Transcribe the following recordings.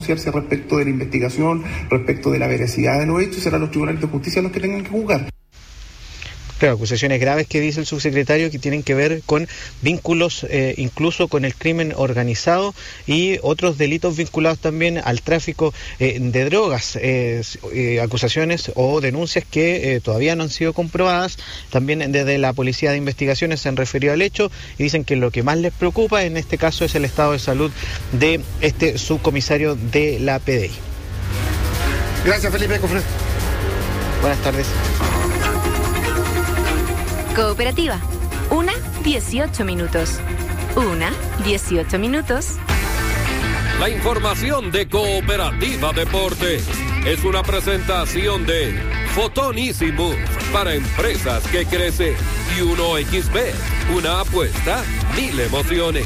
respecto de la investigación, respecto de la veracidad de los hechos, serán los tribunales de justicia los que tengan que juzgar. Claro, acusaciones graves que dice el subsecretario que tienen que ver con vínculos incluso con el crimen organizado y otros delitos vinculados también al tráfico de drogas, acusaciones o denuncias que todavía no han sido comprobadas. También desde la Policía de Investigaciones se han referido al hecho y dicen que lo que más les preocupa en este caso es el estado de salud de este subcomisario de la PDI. Gracias, Felipe Cofre. Buenas tardes. Cooperativa. 1:18 minutos. 1:18 La información de Cooperativa Deporte es una presentación de Fotonísimo para empresas que crecen y 1xBet, una apuesta, 1000 emociones.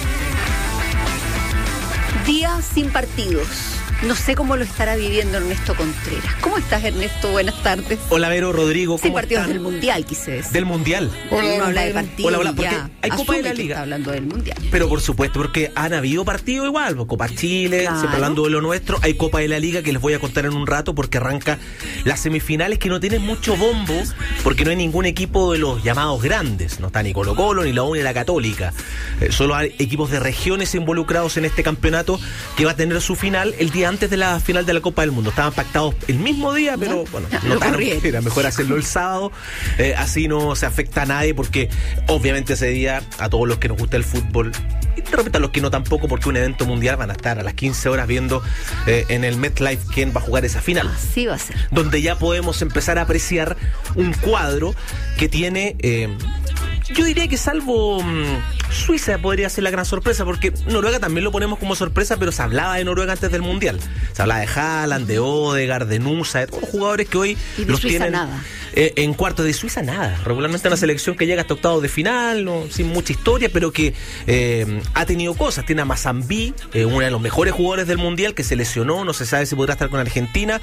Día sin partidos. No sé cómo lo estará viviendo Ernesto Contreras. ¿Cómo estás, Ernesto? Buenas tardes. Hola, Vero, Rodrigo. Sin partidos del Mundial, quise decir. ¿Del Mundial? Uno habla de partidos. Hola, porque hay Copa de la Liga. Está hablando del Mundial. Pero por supuesto, porque han habido partidos igual. Copa Chile, claro. Siempre hablando de lo nuestro. Hay Copa de la Liga que les voy a contar en un rato porque arranca las semifinales que no tienen mucho bombo porque no hay ningún equipo de los llamados grandes. No está ni Colo-Colo, ni la U, ni la Católica. Solo hay equipos de regiones involucrados en este campeonato que va a tener su final el día antes de la final de la Copa del Mundo. Estaban pactados el mismo día, pero bueno, notaron que era mejor hacerlo el sábado, así no se afecta a nadie, porque obviamente ese día a todos los que nos gusta el fútbol y de repente a los que no tampoco, porque un evento mundial, van a estar a las 15 horas viendo en el MetLife quién va a jugar esa final. Así va a ser. Donde ya podemos empezar a apreciar un cuadro que tiene... yo diría que salvo Suiza podría ser la gran sorpresa, porque Noruega también lo ponemos como sorpresa, pero se hablaba de Noruega antes del Mundial. Se hablaba de Haaland, de Odegaard, de Nusa, de todos los jugadores que hoy los Suiza tienen nada. En cuartos. De Suiza nada. Regularmente una selección que llega hasta octavos de final, no, sin mucha historia, pero que ha tenido cosas. Tiene a Mazambi, uno de los mejores jugadores del Mundial, que se lesionó, no se sabe si podrá estar con Argentina.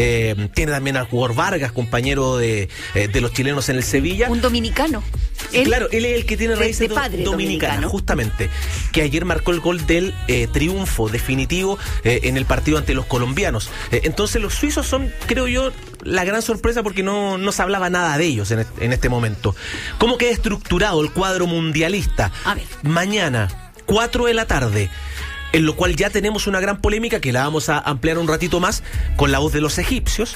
Tiene también al jugador Vargas, compañero de los chilenos en el Sevilla. Un dominicano. Claro, él es el que tiene raíces dominicanas, justamente, que ayer marcó el gol del triunfo definitivo en el partido ante los colombianos. Entonces los suizos son, creo yo, la gran sorpresa, porque no se hablaba nada de ellos en este momento. ¿Cómo queda estructurado el cuadro mundialista? A ver. Mañana, 4 de la tarde, en lo cual ya tenemos una gran polémica que la vamos a ampliar un ratito más con la voz de los egipcios.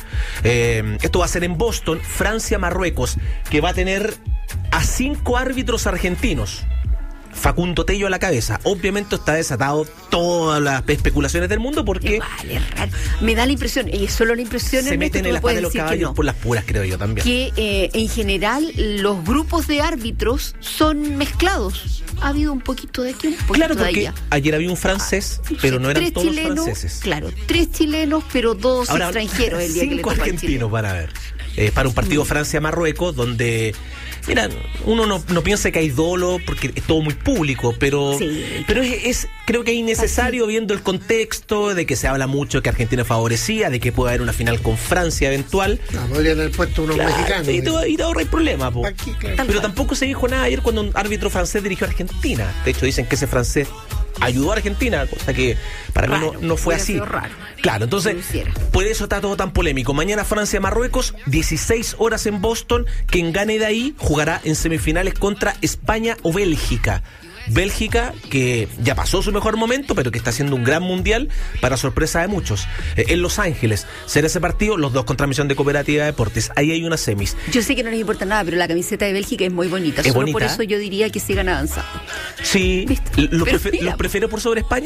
Esto va a ser en Boston, Francia-Marruecos, que va a tener a 5 árbitros argentinos. Facundo Tello a la cabeza. Obviamente está desatado todas las especulaciones del mundo porque... Vale, raro. Me da la impresión, y es solo la impresión... Se meten en las patas de los caballos por las puras, creo yo también. Que en general los grupos de árbitros son mezclados. Ha habido un poquito de aquí, un poquito claro, de porque allá. Ayer había un francés, pero no eran todos chilenos, los franceses. Claro, 3 chilenos, pero 2 ahora, extranjeros el día que le 5 tocó argentinos van a ver. Para un partido Francia-Marruecos, donde, mira, uno no piensa que hay dolo, porque es todo muy público, pero es creo que es innecesario viendo el contexto de que se habla mucho que Argentina favorecía, de que puede haber una final con Francia eventual. No, podrían haber puesto unos mexicanos. Y te ahorra el problema, po. Aquí, claro. Pero tampoco se dijo nada ayer cuando un árbitro francés dirigió a Argentina. De hecho, dicen que ese francés ayudó a Argentina, cosa que para mí no fue así. Raro. Claro, entonces, por eso está todo tan polémico. Mañana Francia-Marruecos, 16 horas en Boston. Quien gane de ahí jugará en semifinales contra España o Bélgica. Bélgica, que ya pasó su mejor momento, pero que está haciendo un gran mundial, para sorpresa de muchos. En Los Ángeles será ese partido, los dos con transmisión de Cooperativa Deportes. Ahí hay unas semis. Yo sé que no les importa nada, pero la camiseta de Bélgica es muy bonita. Es solo bonita. Por eso yo diría que sigan avanzando. Sí. ¿Los prefiero por sobre España?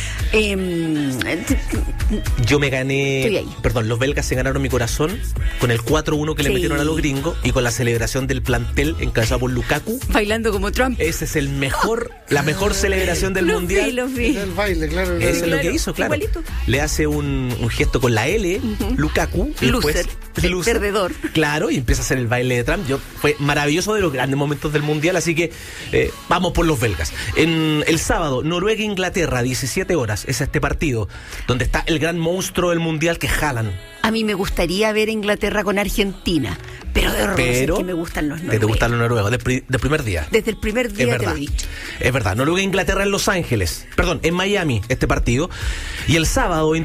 Yo me gané... Perdón, los belgas se ganaron mi corazón con el 4-1 que le metieron a los gringos y con la celebración del plantel encabezado por Lukaku. Bailando como Trump. Ese es la mejor celebración del mundial. Lo vi. El baile, claro. Eso es lo que hizo, claro. Igualito. Le hace un gesto con la L, Lukaku. Loser. Perdedor. Claro, y empieza a hacer el baile de Trump. Fue maravilloso, de los grandes momentos del mundial, así que vamos por los belgas. En el sábado, Noruega-Inglaterra, 17 horas, es este partido, donde está el gran monstruo del mundial que es Haaland. A mí me gustaría ver Inglaterra con Argentina, Pero debo reconocer que me gustan los noruegos. ¿Te gustan los noruegos? Del primer día. Desde el primer día Es te lo verdad. he dicho. Es verdad. Noruega-Inglaterra en Los Ángeles. Perdón, en Miami, este partido. Y el sábado